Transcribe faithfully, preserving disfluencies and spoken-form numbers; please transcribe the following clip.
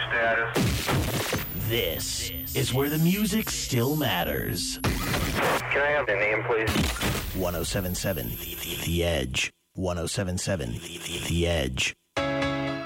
status. This is where the music still matters. Can I have the name, please? ten seventy-seven The Edge. ten seventy-seven The Edge.